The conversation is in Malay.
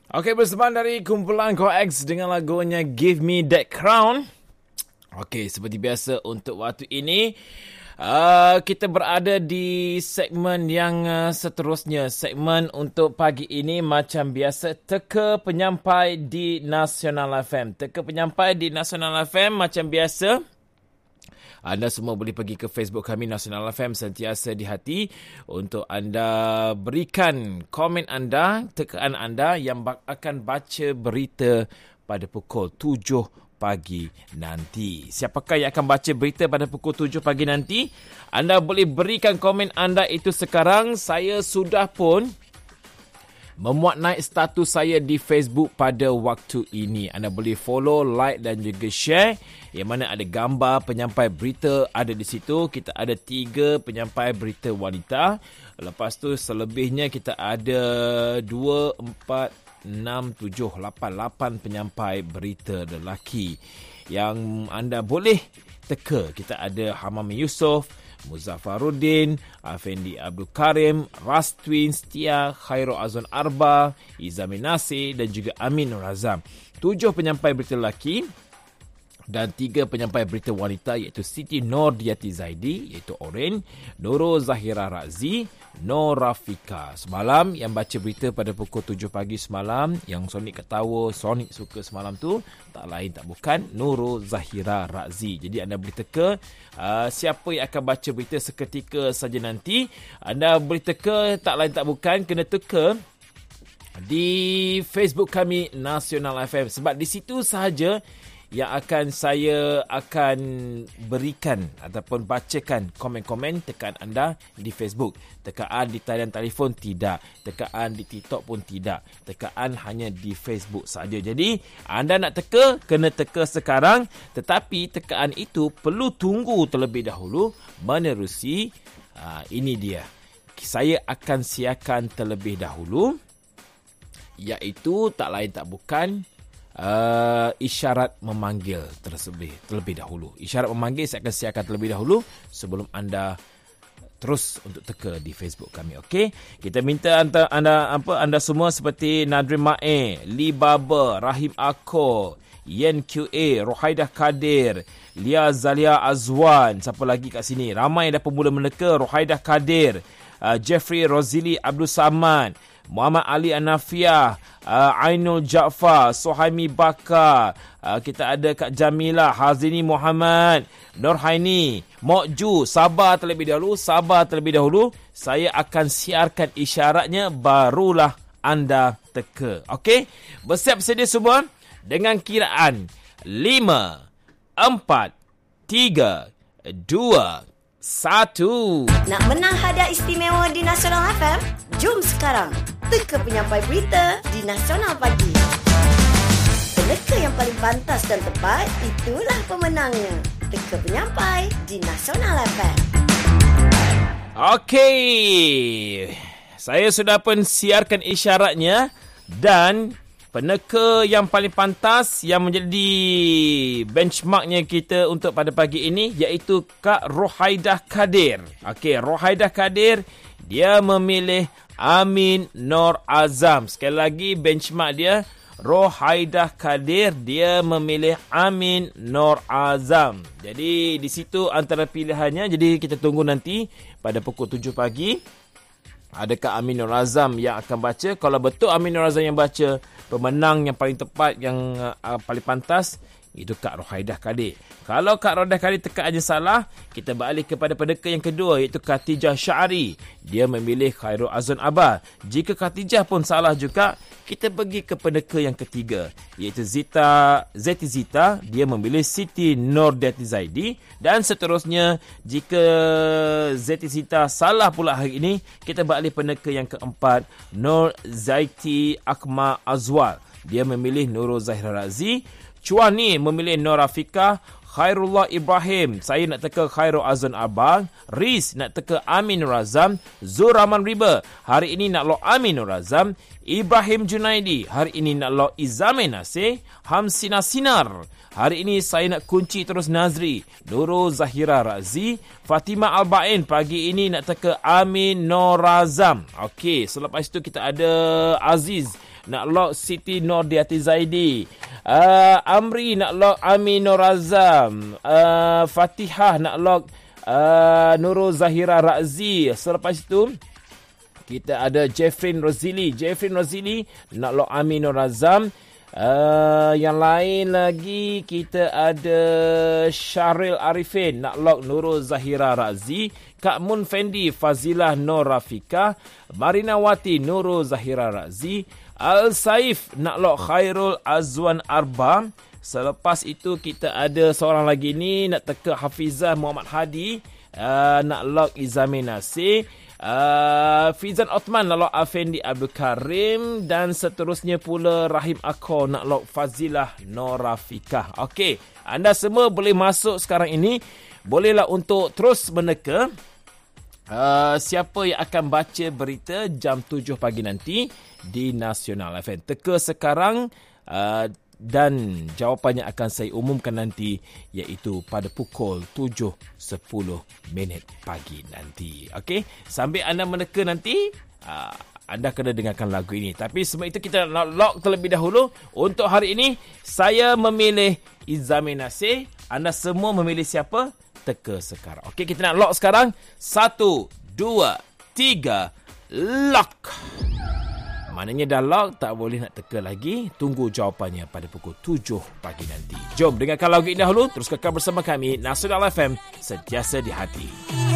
Okey, bersama dari kumpulan Coex dengan lagunya Give Me That Crown. Okey, seperti biasa untuk waktu ini, kita berada di segmen yang seterusnya. Segmen untuk pagi ini macam biasa, teka penyampai di Nasional FM. Teka penyampai di Nasional FM macam biasa. Anda semua boleh pergi ke Facebook kami Nasional FM sentiasa di hati untuk anda berikan komen anda, tekaan anda yang akan baca berita pada pukul 7 pagi nanti. Siapakah yang akan baca berita pada pukul 7 pagi nanti? Anda boleh berikan komen anda itu sekarang. Saya sudah pun memuat naik status saya di Facebook pada waktu ini. Anda boleh follow, like dan juga share. Yang mana ada gambar penyampai berita ada di situ. Kita ada 3 penyampai berita wanita. Lepas tu selebihnya kita ada 2, 4, 6, 7, 8 penyampai berita lelaki yang anda boleh teka. Kita ada Hamami Yusof, Muzaffaruddin, Afendi Abdul Karim, Rastwin Setia, Khairul Azwan Arba, Izamin Nasir dan juga Amin Nur Azam. 7 penyampai berita lelaki dan 3 penyampai berita wanita iaitu Siti Nordiati Zaidi iaitu Oren, Nurul Zahira Razi, Nur Rafika. Semalam yang baca berita pada pukul 7 pagi semalam, yang Sonic ketawa, Sonic suka semalam tu, tak lain tak bukan Nurul Zahira Razi. Jadi anda boleh teka siapa yang akan baca berita seketika saja nanti. Anda boleh teka, tak lain tak bukan, kena teka di Facebook kami Nasional FM. Sebab di situ sahaja yang saya akan berikan ataupun bacakan komen-komen tekaan anda di Facebook. Tekaan di talian telefon tidak. Tekaan di TikTok pun tidak. Tekaan hanya di Facebook saja. Jadi anda nak teka, kena teka sekarang. Tetapi tekaan itu perlu tunggu terlebih dahulu menerusi ini dia. Saya akan siarkan terlebih dahulu, iaitu tak lain tak bukan isyarat memanggil terlebih dahulu. Isyarat memanggil saya akan siarkan terlebih dahulu sebelum anda terus untuk teka di Facebook kami. Okey, kita minta anda semua seperti Nadrin Mae, Lee Baba, Rahim Ako, Yen QA, Rohaidah Kadir, Lia Zalia Azwan, siapa lagi kat sini? Ramai dah pemula meneka. Rohaidah Kadir, Jeffrey Rozili Abdul Samad, Muhammad Ali Anafiah, Ainul Jaafar, Sohaimi Bakar, kita ada Kak Jamila, Hazini Muhammad, Nur Haini, Mokju. Sabar terlebih dahulu. Saya akan siarkan isyaratnya, barulah anda teka. Okey? Bersiap sedia semua dengan kiraan 5, 4, 3, 2, 1. Nak menang hadiah istimewa di Nasional FM? Jom sekarang teka penyampai berita di Nasional Pagi. Peneka yang paling pantas dan tepat, itulah pemenangnya. Teka penyampai di Nasional FM. Okey, saya sudah pun siarkan isyaratnya dan peneka yang paling pantas yang menjadi benchmarknya kita untuk pada pagi ini iaitu Kak Rohaidah Kadir. Okey, Rohaidah Kadir dia memilih Amin Nur Azam. Sekali lagi benchmark dia Rohaidah Kadir, dia memilih Amin Nur Azam. Jadi di situ antara pilihannya. Jadi kita tunggu nanti pada pukul 7 pagi. Adakah Amin Nur Azam yang akan baca? Kalau betul Amin Nur Azam yang baca, pemenang yang paling tepat, yang paling pantas, itu Kak Rohaidah Kadir. Kalau Kak Rohaidah Kadir teka aja salah, kita balik kepada peneka yang kedua iaitu Khatijah Syari. Dia memilih Khairul Azwan Abah. Jika Khatijah pun salah juga, kita pergi ke peneka yang ketiga iaitu Zeti Zita. Dia memilih Siti Nordiati Zaidi. Dan seterusnya, jika Zeti Zita salah pula hari ini, kita balik peneka yang keempat, Nur Zaiti Akmal Azwar. Dia memilih Nurul Zahira Razi. Chuan ni memilih Nur Rafika. Khairullah Ibrahim. Saya nak teka Khairul Azan Abang. Riz nak teka Amin Nur Azam. Zur Rahman Riba. Hari ini nak lock Amin Nur Azam. Ibrahim Junaidi. Hari ini nak lock Izame Nasir. Hamsina Sinar. Hari ini saya nak kunci terus Nazri. Nurul Zahira Razi. Fatimah Al-Bain. Pagi ini nak teka Amin Nur Azam. Okey, selepas itu kita ada Aziz. Nak lock Siti Nordiati Zaidi. Amri nak lock Amin Nur Azam. Fatihah nak lock Nurul Zahira Razi. Selepas itu kita ada Jeffrin Rozili. Jeffrin Rozili nak lock Amin Nur Azam. Yang lain lagi kita ada Syaril Arifin nak lock Nurul Zahira Razi. Kak Mun Fendi Fazilah Nur Rafika. Marina Wati Nurul Zahira Razi. Al Saif nak lock Khairul Azwan Arba. Selepas itu kita ada seorang lagi ni nak teka Hafizah Muhammad Hadi. Nak lock Izami Nasir. Fizan Othman nak lock Afendi Abdul Karim. Dan seterusnya pula Rahim Akor nak lock Fazilah Nur Rafikah. Okey, anda semua boleh masuk sekarang ini. Bolehlah untuk terus meneka siapa yang akan baca berita jam 7 pagi nanti di Nasional FM. Teka sekarang dan jawapannya akan saya umumkan nanti, iaitu pada pukul 7.10 pagi nanti. Okey, sambil anda meneka nanti, anda kena dengarkan lagu ini. Tapi sebab itu kita nak lock terlebih dahulu. Untuk hari ini saya memilih Izami Nasir. Anda semua memilih siapa? Teka sekarang. Okey, kita nak lock sekarang. 1, 2, 3, lock. Maknanya dah lock, tak boleh nak teka lagi. Tunggu jawapannya pada pukul 7 pagi nanti. Jom dengarkan lagu ini dahulu. Terus kekal bersama kami, Nasional FM, sentiasa di hati.